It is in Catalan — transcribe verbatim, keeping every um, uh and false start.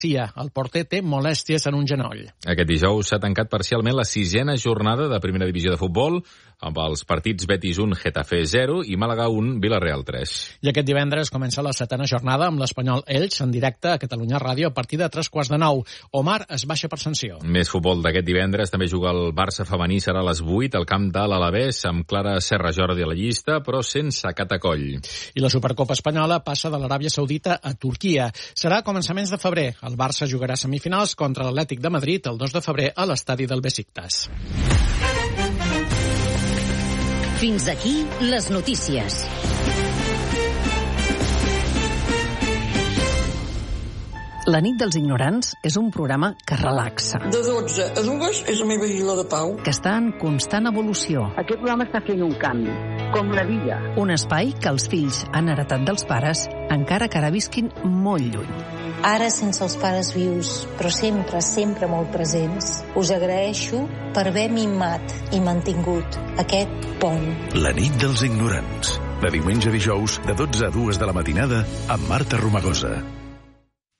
Sia, el porter té molèsties en un genoll. Aquest dijous s'ha tancat parcialment la sisena jornada de Primera Divisió de Futbol amb els partits Betis un, Getafe zero i Màlaga un, Villarreal tres. I aquest divendres comença la setena jornada amb l'Espanyol Elx en directe a Catalunya Ràdio a partir de tres quarts de nou. Omar es baixa per sanció. Més futbol d'aquest divendres. També juga el Barça femení, serà a les vuit al camp de l'Alavés amb Clara Serra Jordi a la llista, però sense catacoll. I la Supercopa espanyola passa de l'Aràbia Saudita a Turquia. Serà a començaments de febrer. El Barça jugarà semifinals contra l'Atlètic de Madrid el dos de febrer a l'estadi del Besiktas. Fins aquí les notícies. La nit dels ignorants és un programa que relaxa. De dotze a dues és la meva isla de pau. Que està en constant evolució. Aquest programa està fent un canvi, com la vida. Un espai que els fills han heretat dels pares, encara que ara visquin molt lluny. Ara sense els pares vius, però sempre, sempre molt presents, us agraeixo per haver mimat i mantingut aquest pont. La nit dels ignorants. De diumenge a dijous, de dotze a dues de la matinada, amb Marta Romagosa.